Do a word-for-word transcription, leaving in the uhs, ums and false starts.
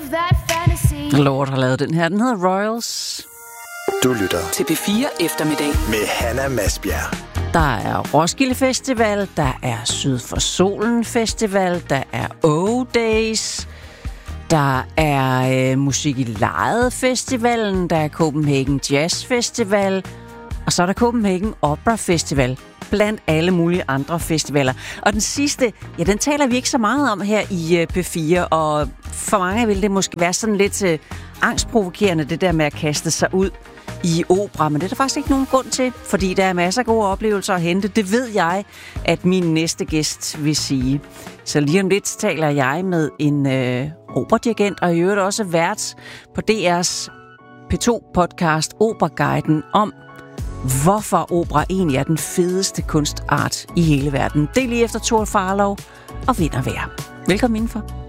that fantasy. Lord har lavet den her. Den hedder Royals. Du lytter til P fire Eftermiddag med Hanna Masbjerg. Der er Roskilde Festival, der er Syd for Solen Festival, der er O-Days, der er øh, Musik i Lejet Festivalen, der er Copenhagen Jazz Festival, og så er der Copenhagen Opera Festival, blandt alle mulige andre festivaler. Og den sidste, ja, den taler vi ikke så meget om her i øh, P fire, og for mange vil det måske være sådan lidt øh, angstprovokerende, det der med at kaste sig ud i opera, men det er der faktisk ikke nogen grund til, fordi der er masser af gode oplevelser at hente. Det ved jeg, at min næste gæst vil sige. Så lige om lidt taler jeg med en øh, operadirigent, og i øvrigt også vært på D R's P to podcast Operaguiden om, hvorfor opera egentlig er den fedeste kunstart i hele verden. Det er lige efter Thor Farlov og Vind og Vejr. Velkommen indenfor.